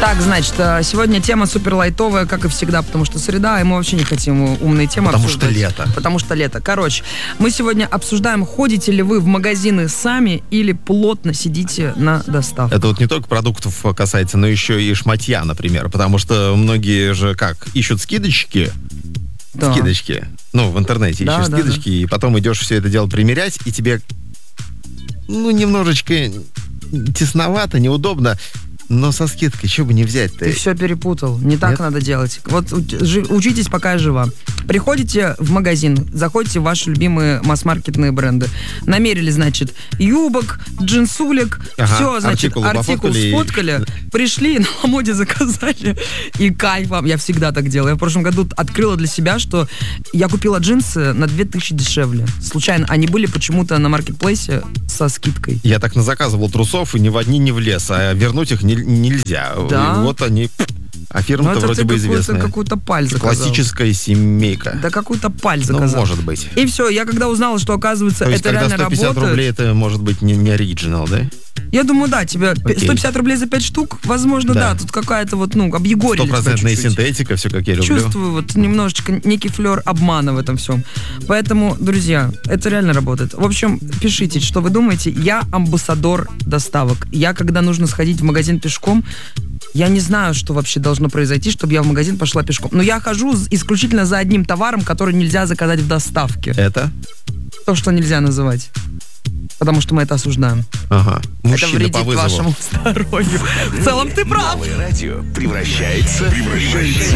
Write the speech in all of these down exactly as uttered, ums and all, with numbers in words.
Так, значит, сегодня тема супер лайтовая, как и всегда, потому что среда, и мы вообще не хотим умные темы потому обсуждать. Потому что лето. Потому что лето. Короче, мы сегодня обсуждаем, ходите ли вы в магазины сами или плотно сидите на доставку. Это вот не только продуктов касается, но еще и шматья, например, потому что многие же как, ищут скидочки, да. скидочки, ну, в интернете да, ищешь да, скидочки, да. и потом идешь все это дело примерять, и тебе, ну, немножечко тесновато, неудобно. Но со скидкой, что бы не взять-то? Ты все перепутал. Не так Нет? надо делать. Вот учитесь, пока я жива. Приходите в магазин, заходите в ваши любимые масс-маркетные бренды. Намерили, значит, юбок, джинсулек, ага, все, значит, артикул, артикул сфоткали, и... пришли, на Ламоде заказали, и кайф вам. Я всегда так делаю. Я в прошлом году открыла для себя, что я купила джинсы на две тысячи дешевле. Случайно. Они были почему-то на маркетплейсе со скидкой. Я так назаказывал трусов, и ни в одни, ни в лес, а вернуть их не нельзя. Да? И вот они... А фирма-то вроде бы известная. Какую-то паль заказал. Классическая семейка. Да какую-то паль заказал. Ну, может быть. И все, я когда узнала, что, оказывается, То есть, это реально работает... сто пятьдесят рублей, это может быть не, не оригинал, да? Я думаю, да, тебе Окей. сто пятьдесят рублей за пять штук, возможно, да, да тут какая-то вот, ну, объегорили. Стопроцентная синтетика, все как я люблю. Чувствую вот немножечко некий флер обмана в этом всем. Поэтому, друзья, это реально работает. В общем, пишите, что вы думаете. Я амбассадор доставок. Я, когда нужно сходить в магазин пешком, я не знаю, что вообще должно произойти, чтобы я в магазин пошла пешком. Но я хожу исключительно за одним товаром, который нельзя заказать в доставке. Это? То, что нельзя называть. Потому что мы это осуждаем. Ага. Это вредит вашему здоровью. В целом ты прав. Новое радио превращается, превращается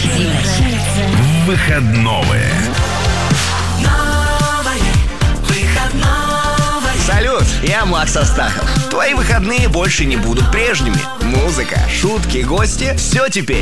в выходное. Салют, я Макс Астахов. Твои выходные больше не будут прежними. Музыка, шутки, гости — все теперь